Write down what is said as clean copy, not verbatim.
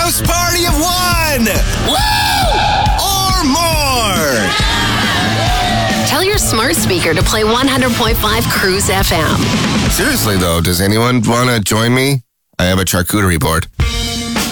house party of one! Woo! Or more! Tell your smart speaker to play 100.5 Cruise FM. Seriously, though, does anyone want to join me? I have a charcuterie board.